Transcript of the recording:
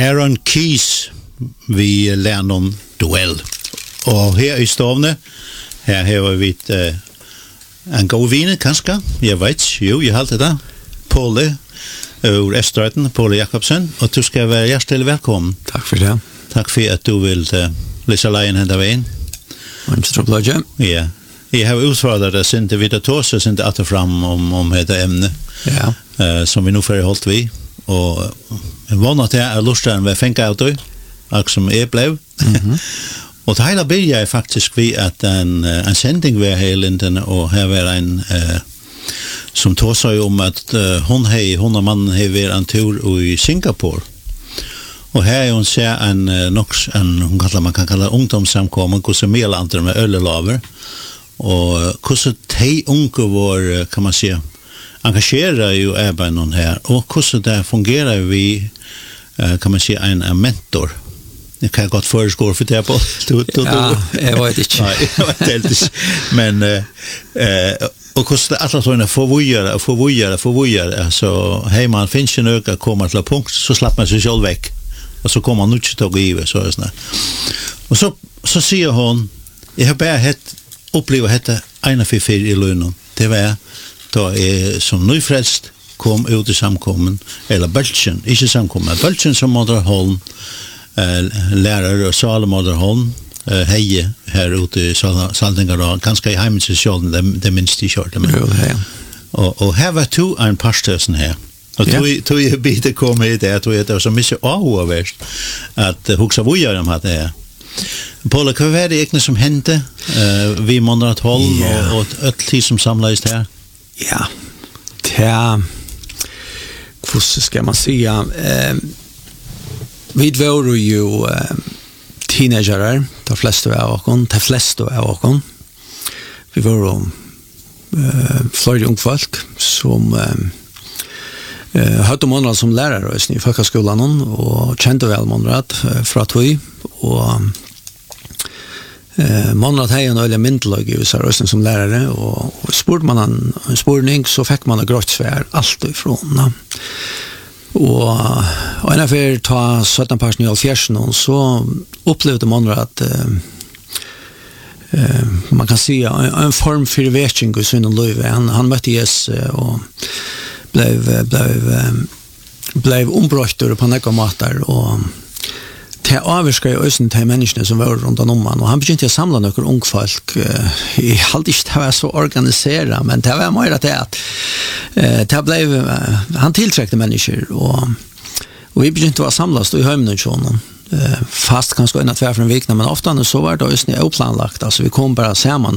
Aaron Keys vi Lennon duell. Og her i Stovne, her har vi en god vine, kanskje. Jeg vet, jo, jeg halte det. Paule, ur Estrøyden, Paule Jakobsen, og du skal være hjertelig velkommen. Takk for det. Takk for at du vil lese leien hendt av en. Ja. Jeg har utfordret det sin til videre tås, og sin til atter fram om dette emne, som vi nå får holdt vi. Og jeg vågner til at lusten vil fenke av det, akkurat som jeg ble. Og det hele blir jeg faktisk ved at en sending ved hele linden, og her var en som tog seg om at hun og mannen har vært en tur i Singapore. Og her hun ser man kan kalla ungdomssamkommen, hvordan medlandre med ølelaver, og hvordan de unge var, kan man si, engagerer jo arbeidene her, og hvordan det fungerer vi, kan man si, en mentor. Jeg kan godt foreskåre for det på. Ja, jeg vet ikke. Nei, jeg vet ikke. Men, og hvordan det alle tøyne forvujere, så hei man finnes ikke noe, kommer til et punkt, så slapper man seg selv vekk. Og så kommer man ikke til å gå i, så er det sånn. Og så sier hun, jeg har bare opplevd dette 1-4 i lønnen. Det var da jeg som nyfrelst kom ut i samkommen, eller Bøltjen, ikke samkommen, Bøltjen som måtte holde, lærere og Salemåderholm, Heie her ute i Saltingarad, ganske i heimensesjonen, det minst de kjørte med. Og her var to en parstøsen her. Og tog jeg bitte kom i det, jeg tror det var så mye avhåverst at hoksa vujar om det her. Paula, hva var det egentlig som hendte? Vi måneder at holm og et tid som samlet her? Ja, hvordan skal man si? Vi var jo teenagerer, de fleste av oss. Vi var jo flere unge folk som hadde måneder som lærere i folkeskolen og kjente vel måneder fra tog, og måneder at jeg øyelig myndelag i visse røsten som lærere, og spurte man en spurning, så fikk man et grått svær alt ifra. Og en av for ta 17 personer i Alfjersen, så opplevde man at man kan si en form for vekking i sin liv. Han møtte Jesus og blev ombrøkter på noen måter, og det avvirket jo også til menneskene som var rundt om han, og han begynte å samle noen unge folk. Jeg hadde ikke det var så organiseret, men det var mer at han tiltrekkte mennesker, og vi begynte å samles i høymensjonen, fast kanskje 1-2 for en vikna, men ofte så var det også oplanlagt, altså vi kom bare sammen